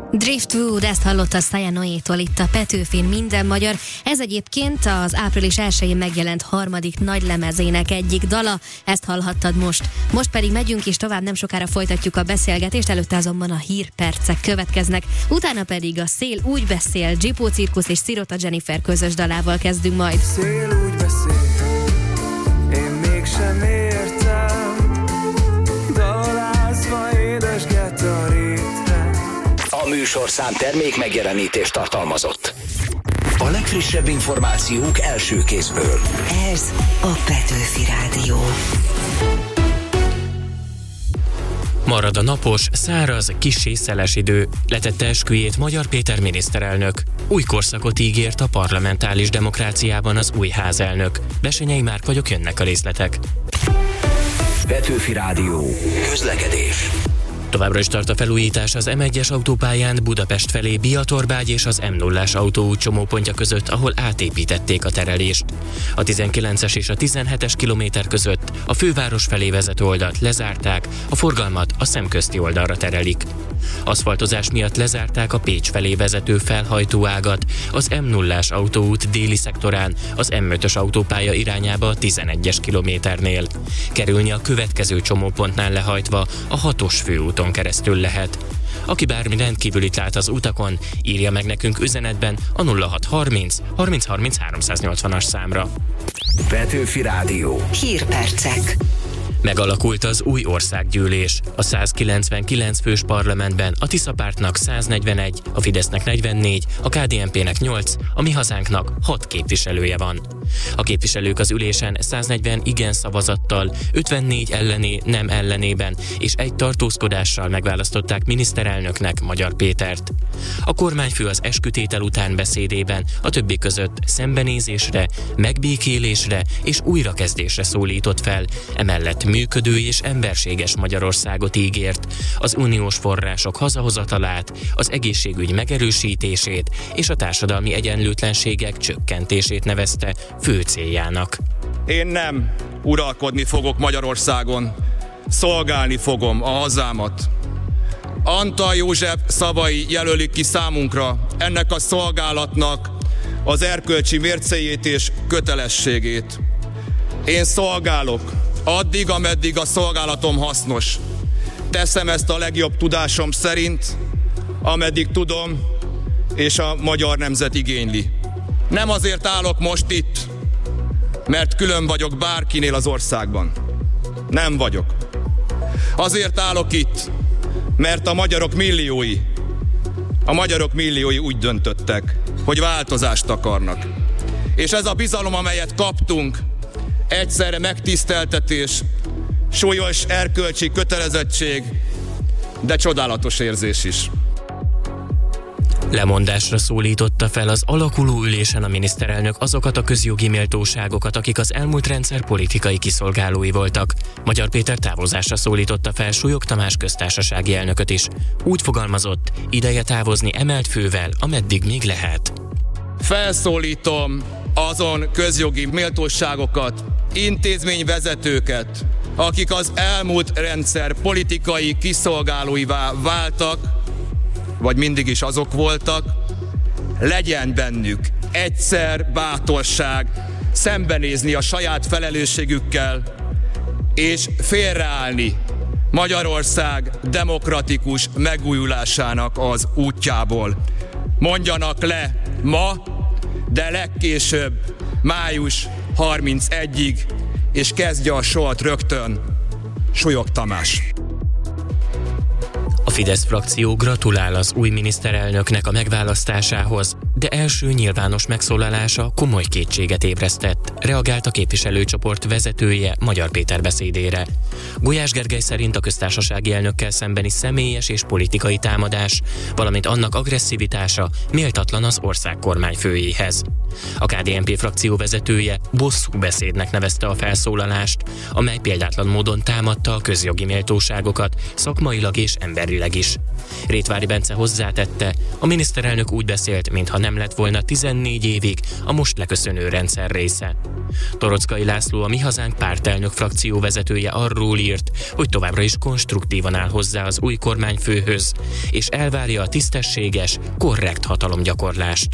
Driftwood, ezt hallotta Szája Noétól itt a Petőfin Minden Magyar. Ez egyébként az április 1-én megjelent harmadik nagylemezének egyik dala, ezt hallhattad most. Most pedig megyünk és tovább, nem sokára folytatjuk a beszélgetést, előtte azonban a hírpercek következnek. Utána pedig a Szél úgy beszél, Dzsipó Cirkusz és Szirota Jennifer közös dalával kezdünk majd. Szél úgy beszél, én mégsem értem, dalázva édesget a rétre. A műsorszám termék megjelenítést tartalmazott. A legfrissebb információk első kézből. Ez a Petőfi Rádió. Marad a napos, száraz, kissé szeles idő. Letette esküjét Magyar Péter miniszterelnök. Új korszakot ígért a parlamentális demokráciában az új házelnök. Bessenyei Márk vagyok, jönnek a részletek. Petőfi Rádió. Közlekedés. Továbbra is tart a felújítás az M1-es autópályán Budapest felé Biatorbágy és az M0-ás autóút csomópontja között, ahol átépítették a terelést. A 19-es és a 17-es kilométer között a főváros felé vezető oldalt lezárták, a forgalmat a szemközti oldalra terelik. Aszfaltozás miatt lezárták a Pécs felé vezető felhajtóágat, az M0-ás autóút déli szektorán, az M5-ös autópálya irányába a 11-es kilométernél. Kerülni a következő csomópontnál lehajtva a 6-os főúton keresztül lehet. Aki bármi rendkívülit lát az utakon, írja meg nekünk üzenetben a 0630 30 30 380-as számra. Petőfi Rádió. Hírpercek. Megalakult az új országgyűlés. A 199 fős parlamentben a Tisza Pártnak 141, a Fidesznek 44, a KDNP-nek 8, a Mi Hazánknak 6 képviselője van. A képviselők az ülésen 140 igen szavazattal, 54 nem ellenében és egy tartózkodással megválasztották miniszterelnöknek Magyar Pétert. A kormányfő az eskütétel után beszédében a többi között szembenézésre, megbékélésre és újrakezdésre szólított fel, emellett működő és emberséges Magyarországot ígért, az uniós források hazahozatalát, az egészségügy megerősítését és a társadalmi egyenlőtlenségek csökkentését nevezte fő céljának. Én nem uralkodni fogok Magyarországon, szolgálni fogom a hazámat. Antall József szavai jelölik ki számunkra ennek a szolgálatnak az erkölcsi mércéjét és kötelességét. Én szolgálok addig, ameddig a szolgálatom hasznos. Teszem ezt a legjobb tudásom szerint, ameddig tudom, és a magyar nemzet igényli. Nem azért állok most itt, mert külön vagyok bárkinél az országban. Nem vagyok. Azért állok itt, mert a magyarok milliói úgy döntöttek, hogy változást akarnak. És ez a bizalom, amelyet kaptunk, egyszerre megtiszteltetés, súlyos erkölcsi kötelezettség, de csodálatos érzés is. Lemondásra szólította fel az alakuló ülésen a miniszterelnök azokat a közjogi méltóságokat, akik az elmúlt rendszer politikai kiszolgálói voltak. Magyar Péter távozásra szólította fel Súlyog Tamás köztársasági elnököt is. Úgy fogalmazott, ideje távozni emelt fővel, ameddig még lehet. Felszólítom azon közjogi méltóságokat, intézményvezetőket, akik az elmúlt rendszer politikai kiszolgálóivá váltak, vagy mindig is azok voltak, legyen bennük egyszer bátorság szembenézni a saját felelősségükkel, és félreállni Magyarország demokratikus megújulásának az útjából. Mondjanak le ma, de legkésőbb május 31-ig, és kezdje a sort rögtön Súlyog Tamás. A Fidesz frakció gratulál az új miniszterelnöknek a megválasztásához, de első nyilvános megszólalása komoly kétséget ébresztett, reagált a képviselőcsoport vezetője Magyar Péter beszédére. Gulyás Gergely szerint a köztársasági elnökkel szembeni személyes és politikai támadás, valamint annak agresszivitása méltatlan az ország kormányfőjéhez. A KDNP frakció vezetője bosszú beszédnek nevezte a felszólalást, amely példátlan módon támadta a közjogi méltóságokat, szakmailag és emberileg is. Rétvári Bence hozzátette, a miniszterelnök úgy beszélt, mintha nem nem lett volna 14 évig a most leköszönő rendszer része. Toroczkai László, a Mi Hazánk pártelnök frakcióvezetője arról írt, hogy továbbra is konstruktívan áll hozzá az új kormányfőhöz, és elvárja a tisztességes, korrekt hatalomgyakorlást.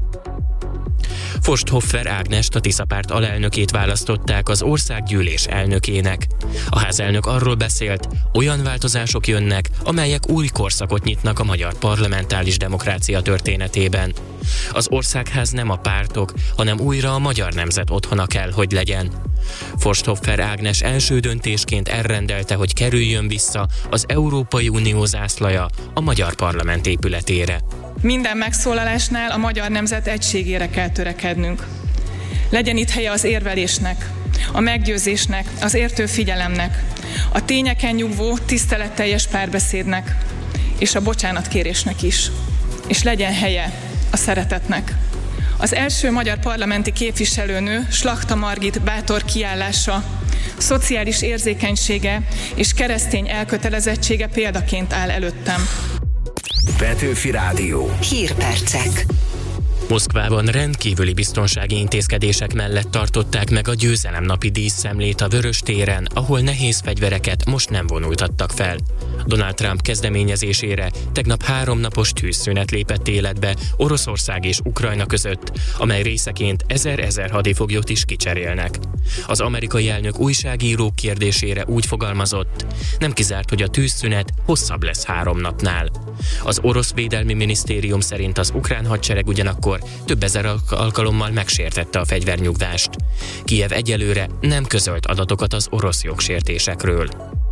Forsthoffer Ágnest, a Tisza párt alelnökét választották az országgyűlés elnökének. A házelnök arról beszélt, olyan változások jönnek, amelyek új korszakot nyitnak a magyar parlamentális demokrácia történetében. Az országház nem a pártok, hanem újra a magyar nemzet otthona kell, hogy legyen. Forsthoffer Ágnes első döntésként elrendelte, hogy kerüljön vissza az Európai Unió zászlaja a magyar parlament épületére. Minden megszólalásnál a magyar nemzet egységére kell törekednünk. Legyen itt helye az érvelésnek, a meggyőzésnek, az értő figyelemnek, a tényeken nyugvó, tiszteletteljes párbeszédnek, és a bocsánatkérésnek is. És legyen helye a szeretetnek. Az első magyar parlamenti képviselőnő, Slachta Margit bátor kiállása, szociális érzékenysége és keresztény elkötelezettsége példaként áll előttem. Petőfi Rádió. Hírpercek. Moszkvában rendkívüli biztonsági intézkedések mellett tartották meg a győzelemnapi díszszemlét a Vörös téren, ahol nehéz fegyvereket most nem vonultattak fel. Donald Trump kezdeményezésére tegnap 3 napos tűzszünet lépett életbe Oroszország és Ukrajna között, amely részeként 1000 hadifoglyot is kicserélnek. Az amerikai elnök újságírók kérdésére úgy fogalmazott, nem kizárt, hogy a tűzszünet hosszabb lesz 3 napnál. Az orosz védelmi minisztérium szerint az ukrán hadsereg ugyanakkor több ezer alkalommal megsértette a fegyvernyugvást. Kijev egyelőre nem közölt adatokat az orosz jogsértésekről.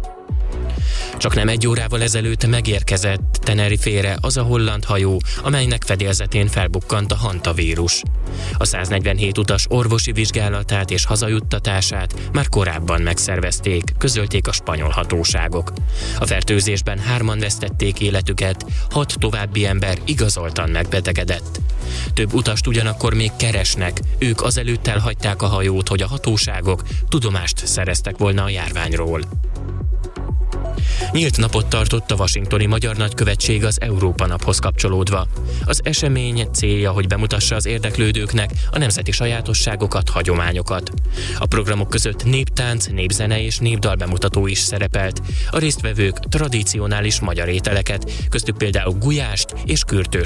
Csak nem 1 órával ezelőtt megérkezett Tenerifére az a holland hajó, amelynek fedélzetén felbukkant a hantavírus. A 147 utas orvosi vizsgálatát és hazajuttatását már korábban megszervezték, közölték a spanyol hatóságok. A fertőzésben 3-an vesztették életüket, 6 további ember igazoltan megbetegedett. Több utast ugyanakkor még keresnek, ők azelőtt elhagyták a hajót, hogy a hatóságok tudomást szereztek volna a járványról. Nyílt napot tartott a washingtoni Magyar Nagykövetség az Európa Naphoz kapcsolódva. Az esemény célja, hogy bemutassa az érdeklődőknek a nemzeti sajátosságokat, hagyományokat. A programok között néptánc, népzene és népdal bemutató is szerepelt. A résztvevők tradicionális magyar ételeket, köztük például gulyást és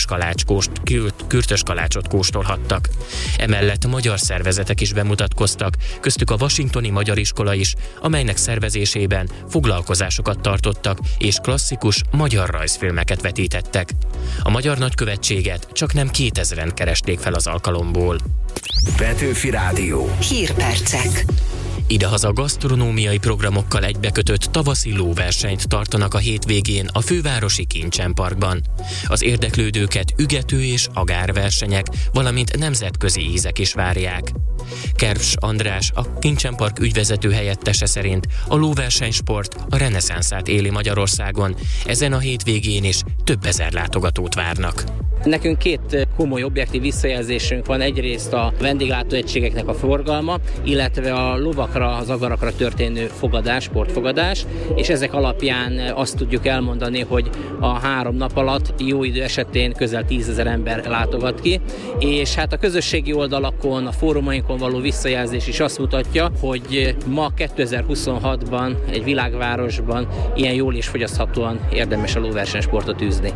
kürtös kalácsot kóstolhattak. Emellett magyar szervezetek is bemutatkoztak, köztük a washingtoni Magyar Iskola is, amelynek szervezésében foglalkozásokat tartottak és klasszikus magyar rajzfilmeket vetítettek. A Magyar Nagykövetséget csaknem 2000-en keresték fel az alkalomból. Petőfi Rádió. Hírpercek. Idehaza gasztronómiai programokkal egybekötött tavaszi lóversenyt tartanak a hétvégén a fővárosi Kincsen Parkban. Az érdeklődőket ügető és agárversenyek, valamint nemzetközi ízek is várják. Kerps András, a Kincsen Park ügyvezető helyettese szerint a lóversenysport a reneszánszát éli Magyarországon, ezen a hétvégén is több ezer látogatót várnak. Nekünk 2 komoly objektív visszajelzésünk van, egyrészt a vendéglátóegységeknek a forgalma, illetve a lovakra, az agarakra történő fogadás, sportfogadás, és ezek alapján azt tudjuk elmondani, hogy a 3 nap alatt jó idő esetén közel 10 000 ember látogat ki, és hát a közösségi oldalakon, a fórumainkon való visszajelzés is azt mutatja, hogy ma 2026-ban egy világvárosban ilyen jól és fogyaszthatóan érdemes a lóversenysportot űzni.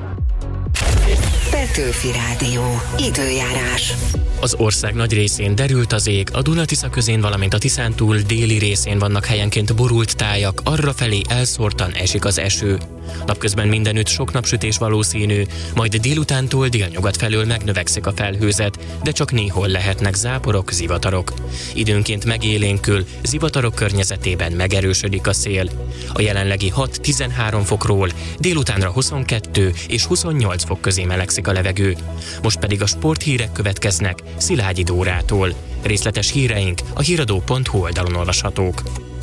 Petőfi Rádió. Időjárás. Az ország nagy részén derült az ég, a Duna-Tisza közén, valamint a Tiszántúl déli részén vannak helyenként borult tájak, arrafelé elszórtan esik az eső. Napközben mindenütt sok napsütés valószínű, majd délutántól délnyugat felől megnövekszik a felhőzet, de csak néhol lehetnek záporok, zivatarok. Időnként megélénkül, zivatarok környezetében megerősödik a szél. A jelenlegi 6-13 fokról délutánra 22 és 28 fok közé melegszik a levegő. Most pedig a sporthírek következnek Szilágyi Dórától. Részletes híreink a híradó.hu oldalon olvashatók.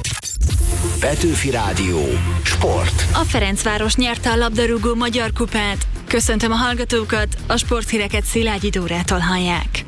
Petőfi Rádió. Sport. A Ferencváros nyerte a labdarúgó magyar kupát. Köszöntöm a hallgatókat, a sporthíreket Szilágyi Dórától hallják.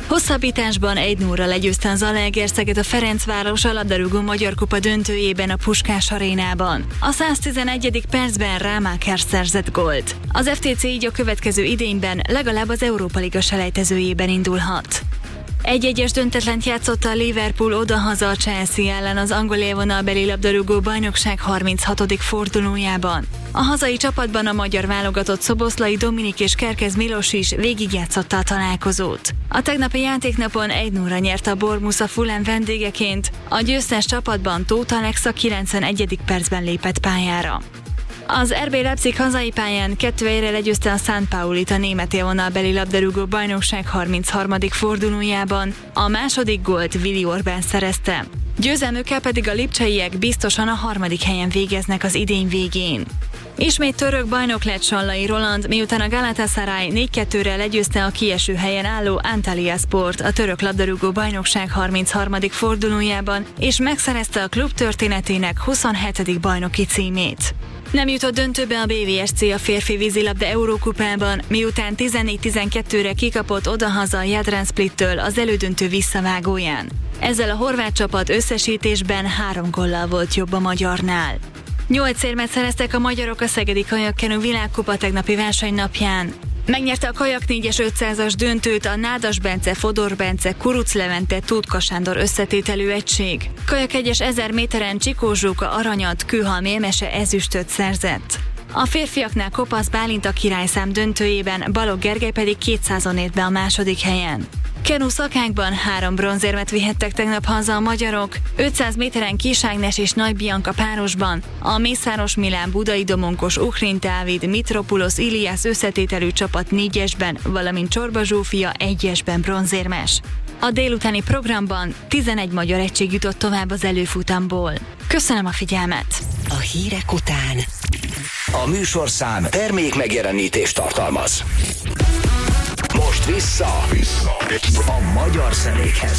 Hosszabbításban 1-0-ra legyőzte a Zalaegerszeget a Ferencváros a labdarúgó Magyar Kupa döntőjében a Puskás arénában. A 111. percben Rámáker szerzett gólt. Az FTC így a következő idényben legalább az Európa Liga selejtezőjében indulhat. 1-1-es döntetlent játszott a Liverpool odahaza a Chelsea ellen az angol élvonalbeli labdarúgó bajnokság 36. fordulójában. A hazai csapatban a magyar válogatott Szoboszlai Dominik és Kerkez Milos is végigjátszotta a találkozót. A tegnapi játéknapon 1-0-ra nyert a Bournemouth a Fulham vendégeként, a győztes csapatban Tóth Alex a 91. percben lépett pályára. Az RB Leipzig hazai pályán 2-1-re legyőzte a St. Paulit a német élvonalbeli labdarúgó bajnokság 33. fordulójában, a második gólt Willi Orban szerezte. Győzelmükkel pedig a lipcseiek biztosan a 3. helyen végeznek az idény végén. Ismét török bajnok lett Sallai Roland, miután a Galatasaray 4-2-re legyőzte a kieső helyen álló Antalyasport a török labdarúgó bajnokság 33. fordulójában, és megszerezte a klub történetének 27. bajnoki címét. Nem jutott döntőbe a BVSC a férfi vízilabda Eurókupában, miután 14-12-re kikapott odahaza a Jadran Splittől az elődöntő visszavágóján. Ezzel a horvát csapat összesítésben 3 góllal volt jobb a magyarnál. 8 érmet szereztek a magyarok a Szegedi Kajakkenu világkupa tegnapi versenynapján. Megnyerte a kajak 4-es 500-as döntőt a Nádas Bence, Fodor Bence, Kuruc Levente, Tutka Sándor összetételű egység. Kajak 1-es 1000 méteren Csikó Zsóka aranyat, Kőhalmi Emese ezüstöt szerzett. A férfiaknál Kopasz Bálint a királyszám döntőjében, Balogh Gergely pedig 200-on ért be a második helyen. Kenu szakákban 3 bronzérmet vihettek tegnap haza a magyarok, 500 méteren Kis Ágnes és Nagy Bianca párosban, a Mészáros Milán, Budai Domonkos, Uhrin Dávid, Mitropulos Iliász összetételű csapat 4-esben, valamint Csorba Zsófia 1-esben bronzérmes. A délutáni programban 11 magyar egység jutott tovább az előfutamból. Köszönöm a figyelmet! A hírek után A műsorszám termék megjelenítést tartalmaz. Most vissza a magyar zenékhez.